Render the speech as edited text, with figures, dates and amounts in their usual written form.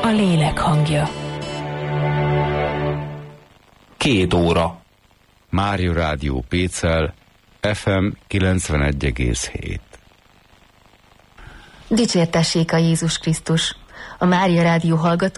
lélek hangja. 2 óra. Mária Rádió Pécel, FM 91,7. Dicsértessék a Jézus Krisztus! A Mária Rádió hallgatói